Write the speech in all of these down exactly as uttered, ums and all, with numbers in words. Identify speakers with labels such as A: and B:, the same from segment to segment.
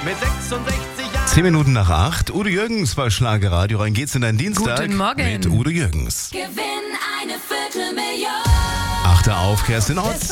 A: Mit sechsundsechzig Jahren.
B: Zehn Minuten nach acht. Udo Jürgens bei Schlagerradio. Rein geht's in deinen Dienstag.
C: Guten Morgen.
B: Mit Udo Jürgens.
D: Gewinn eine Viertelmillion.
B: Achter auf, Kerstin Otz.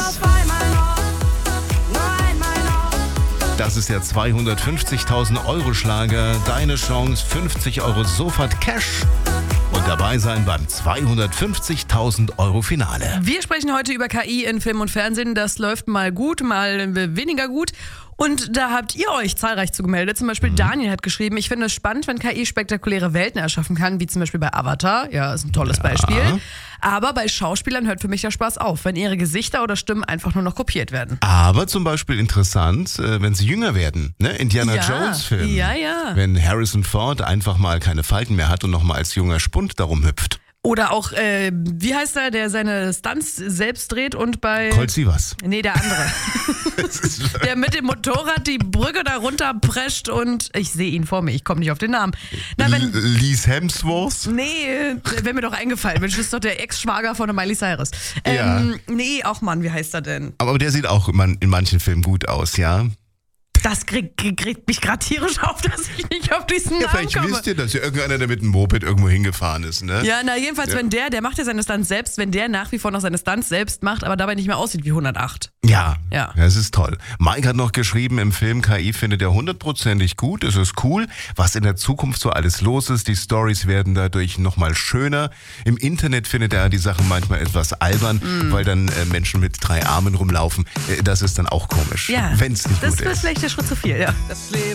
B: Das ist der zweihundertfünfzigtausend Euro Schlager. Deine Chance, fünfzig Euro sofort Cash. Und dabei sein beim zweihundertfünfzigtausend Euro Finale.
C: Wir sprechen heute über K I in Film und Fernsehen. Das läuft mal gut, mal weniger gut. Und da habt ihr euch zahlreich zu gemeldet. Zum Beispiel Daniel hat geschrieben, ich finde es spannend, wenn K I spektakuläre Welten erschaffen kann, wie zum Beispiel bei Avatar. Ja, ist ein tolles
B: Ja.
C: Beispiel. Aber bei Schauspielern hört für mich der Spaß auf, wenn ihre Gesichter oder Stimmen einfach nur noch kopiert werden.
B: Aber zum Beispiel interessant, äh, wenn sie jünger werden. Ne? Indiana
C: Ja.
B: Jones Film.
C: Ja, ja.
B: Wenn Harrison Ford einfach mal keine Falten mehr hat und nochmal als junger Spund darum hüpft.
C: Oder auch, äh, wie heißt er, der seine Stunts selbst dreht und bei...
B: Colt Sievers.
C: Nee, der andere. Der mit dem Motorrad die Brücke da runterprescht und ich sehe ihn vor mir, ich komme nicht auf den Namen. Na, wenn,
B: Lies Hemsworth.
C: nee, der wäre mir doch eingefallen. Mensch, das ist doch der Ex-Schwager von der Miley Cyrus.
B: Ja.
C: Ähm, nee, auch Mann, wie heißt er denn?
B: Aber der sieht auch in in manchen Filmen gut aus, ja?
C: Das kriegt krieg mich gerade tierisch auf, dass ich nicht auf diesen
B: Ja,
C: Namen
B: vielleicht
C: komme.
B: wisst ihr, dass ja irgendeiner, der mit einem Moped irgendwo hingefahren ist, ne?
C: Ja, na jedenfalls,
B: Ja.
C: wenn der, der macht ja seine Stunts selbst, wenn der nach wie vor noch seine Stunts selbst macht, aber dabei nicht mehr aussieht wie hundertacht.
B: Ja,
C: Ja.
B: das ist toll. Mike hat noch geschrieben, im Film K I findet er hundertprozentig gut, es ist cool, was in der Zukunft so alles los ist, die Stories werden dadurch nochmal schöner. Im Internet findet er die Sachen manchmal etwas albern,
C: Mm.
B: weil dann äh, Menschen mit drei Armen rumlaufen. Äh, das ist dann auch komisch,
C: Ja,
B: wenn es nicht
C: das
B: gut
C: wird
B: ist.
C: vielleicht der Schritt zu viel, ja.
A: Das Leben